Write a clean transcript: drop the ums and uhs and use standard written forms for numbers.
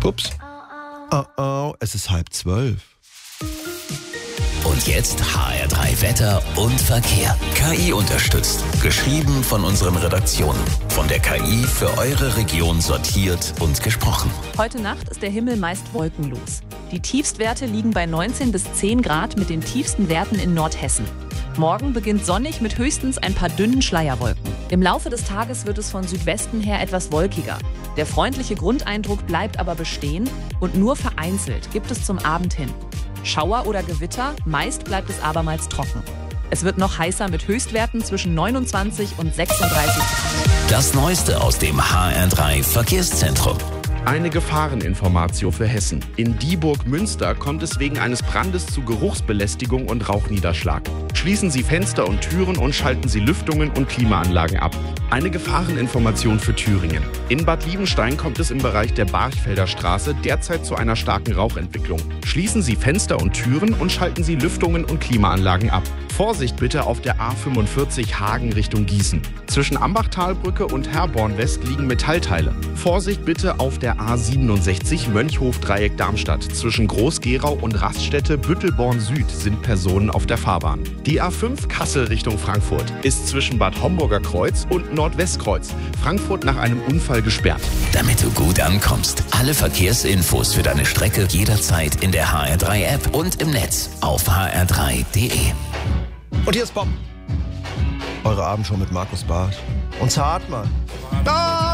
Ups. Oh, es ist 11:30. Und jetzt HR3 Wetter und Verkehr. KI unterstützt. Geschrieben von unseren Redaktionen. Von der KI für eure Region sortiert und gesprochen. Heute Nacht ist der Himmel meist wolkenlos. Die Tiefstwerte liegen bei 19 bis 10 Grad mit den tiefsten Werten in Nordhessen. Morgen beginnt sonnig mit höchstens ein paar dünnen Schleierwolken. Im Laufe des Tages wird es von Südwesten her etwas wolkiger. Der freundliche Grundeindruck bleibt aber bestehen und nur vereinzelt gibt es zum Abend hin Schauer oder Gewitter, meist bleibt es abermals trocken. Es wird noch heißer mit Höchstwerten zwischen 29 und 36 Grad. Das Neueste aus dem HR3 Verkehrszentrum. Eine Gefahreninformatio für Hessen. In Dieburg-Münster kommt es wegen eines Brandes zu Geruchsbelästigung und Rauchniederschlag. Schließen Sie Fenster und Türen und schalten Sie Lüftungen und Klimaanlagen ab. Eine Gefahreninformation für Thüringen. In Bad Liebenstein kommt es im Bereich der Barchfelder Straße derzeit zu einer starken Rauchentwicklung. Schließen Sie Fenster und Türen und schalten Sie Lüftungen und Klimaanlagen ab. Vorsicht bitte auf der A45 Hagen Richtung Gießen. Zwischen Ambachtalbrücke und Herborn West liegen Metallteile. Vorsicht bitte auf der A67 Mönchhof-Dreieck Darmstadt. Zwischen Groß-Gerau und Raststätte Büttelborn Süd sind Personen auf der Fahrbahn. Die A5 Kassel Richtung Frankfurt ist zwischen Bad Homburger Kreuz und Nordwestkreuz Frankfurt nach einem Unfall gesperrt. Damit du gut ankommst. Alle Verkehrsinfos für deine Strecke jederzeit in der HR3-App und im Netz auf hr3.de. Und hier ist Bob. Eure Abendshow mit Markus Barth. Und Hartmann.